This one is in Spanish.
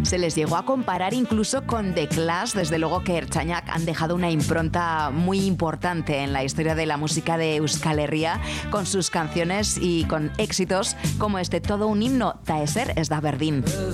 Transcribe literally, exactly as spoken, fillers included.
Se les llegó a comparar incluso con The Clash. Desde luego que Ertzainak han dejado una impronta muy importante en la historia de la música de Euskal Herria, con sus canciones y con éxitos como este Todo un himno, Ta ezer ez da berdin.